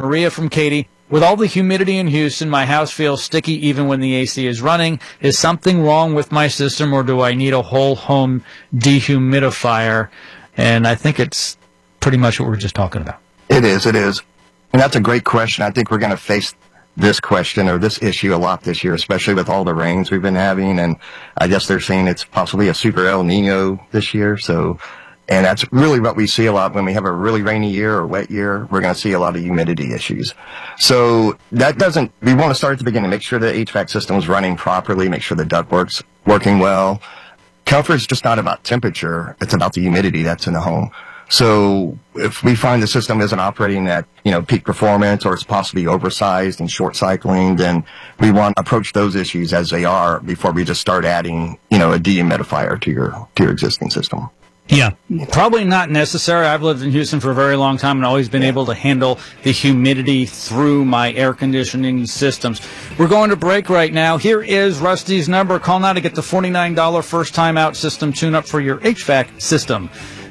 Maria from Katy. With all the humidity in Houston, my house feels sticky even when the AC is running. Is something wrong with my system, or do I need a whole home dehumidifier? And I think it's pretty much what we were just talking about. It is. And that's a great question. I think we're going to face this question or this issue a lot this year, especially with all the rains we've been having. And I guess they're saying it's possibly a super El Nino this year. And that's really what we see a lot when we have a really rainy year or wet year. We're going to see a lot of humidity issues. So we want to start at the beginning, make sure the HVAC system is running properly, make sure the ductwork's working well. Comfort is just not about temperature. It's about the humidity that's in the home. So if we find the system isn't operating at, peak performance, or it's possibly oversized and short cycling, then we want to approach those issues as they are before we just start adding, a dehumidifier to your existing system. Yeah, probably not necessary. I've lived in Houston for a very long time and always been able to handle the humidity through my air conditioning systems. We're going to break right now. Here is Rusty's number. Call now to get the $49 first-time out system tune-up for your HVAC system.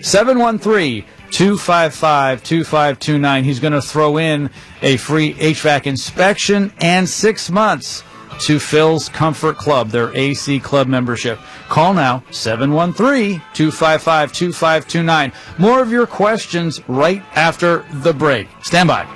713-255-2529. He's going to throw in a free HVAC inspection and 6 months to Phil's Comfort Club, their AC Club membership. Call now, 713-255-2529. More of your questions right after the break. Stand by.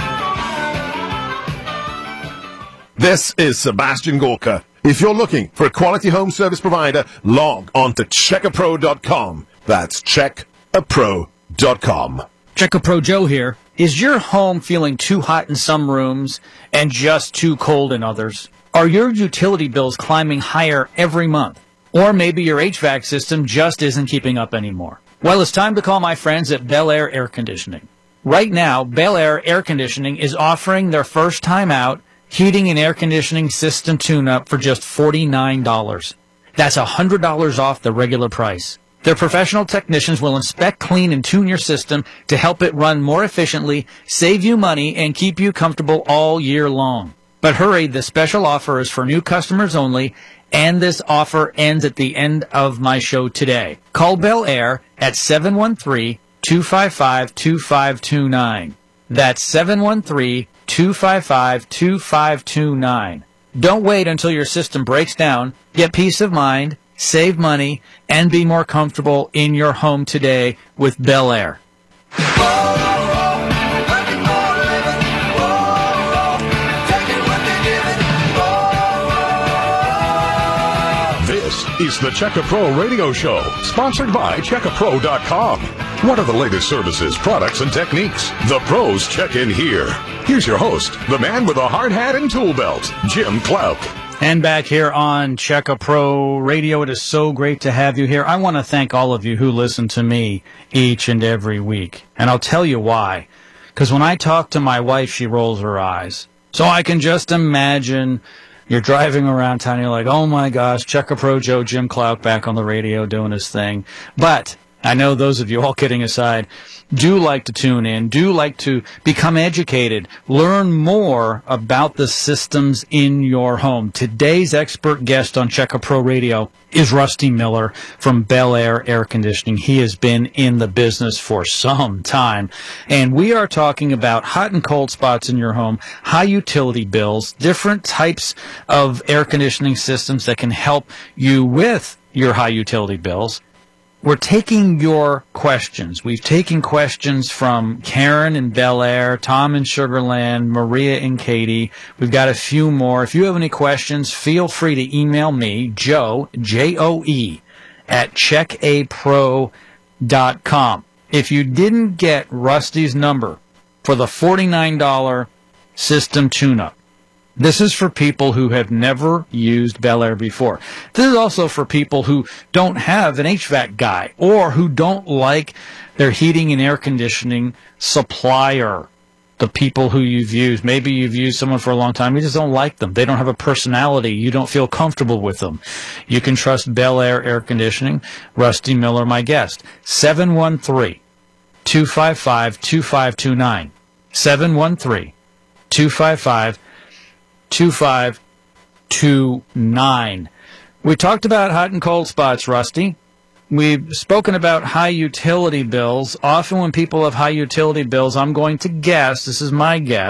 This is Sebastian Gorka. If you're looking for a quality home service provider, log on to checkapro.com. That's checkapro.com. CheckAPro Joe here. Is your home feeling too hot in some rooms and just too cold in others? Are your utility bills climbing higher every month? Or maybe your HVAC system just isn't keeping up anymore? Well, it's time to call my friends at Bel Air Air Conditioning. Right now, Bel Air Air Conditioning is offering their first time out heating and air conditioning system tune-up for just $49. That's $100 off the regular price. Their professional technicians will inspect, clean, and tune your system to help it run more efficiently, save you money, and keep you comfortable all year long. But hurry, the special offer is for new customers only, and this offer ends at the end of my show today. Call Bel Air at 713-255-2529. That's 713-255-2529. Don't wait until your system breaks down. Get peace of mind, save money, and be more comfortable in your home today with Bel Air. This is the CheckAPro Radio Show, sponsored by checkapro.com. What are the latest services, products, and techniques? The pros check in here. Here's your host, the man with a hard hat and tool belt, Jim Clouk. And back here on CheckAPro Radio, it is so great to have you here. I want to thank all of you who listen to me each and every week. And I'll tell you why. Because when I talk to my wife, she rolls her eyes. So I can just imagine you're driving around town and you're like, oh my gosh, CheckAPro Joe, Jim Clouk back on the radio doing his thing. But I know those of you, all kidding aside, do like to tune in, do like to become educated, learn more about the systems in your home. Today's expert guest on CheckAPro Radio is Rusty Miller from Bel Air Air Conditioning. He has been in the business for some time. And we are talking about hot and cold spots in your home, high utility bills, different types of air conditioning systems that can help you with your high utility bills. We're taking your questions. We've taken questions from Karen in Bel Air, Tom in Sugar Land, Maria in Katy. We've got a few more. If you have any questions, feel free to email me, Joe, J-O-E, at checkapro.com. If you didn't get Rusty's number for the $49 system tune-up, this is for people who have never used Bel Air before. This is also for people who don't have an HVAC guy or who don't like their heating and air conditioning supplier, the people who you've used. Maybe you've used someone for a long time. You just don't like them. They don't have a personality. You don't feel comfortable with them. You can trust Bel Air Air Conditioning. Rusty Miller, my guest. 713-255-2529. 713-255-2529. 2529. We talked about hot and cold spots, Rusty. We've spoken about high utility bills. Often when people have high utility bills, I'm going to guess, this is my guess,